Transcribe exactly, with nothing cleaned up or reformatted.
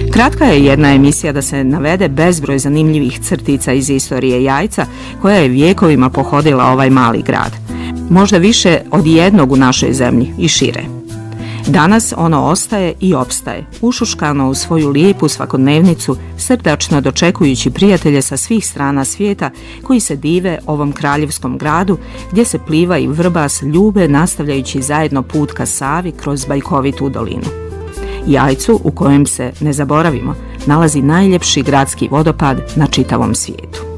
Kratka je jedna emisija da se navede bezbroj zanimljivih crtica iz istorije Jajca koja je vijekovima pohodila ovaj mali grad. Možda više od jednog u našoj zemlji i šire. Danas ono ostaje i opstaje, ušuškano u svoju lijepu svakodnevnicu, srdačno dočekujući prijatelje sa svih strana svijeta koji se dive ovom kraljevskom gradu gdje se Pliva i Vrbas ljube nastavljajući zajedno put ka Savi kroz bajkovitu dolinu. Jajcu u kojem se, ne zaboravimo, nalazi najljepši gradski vodopad na čitavom svijetu.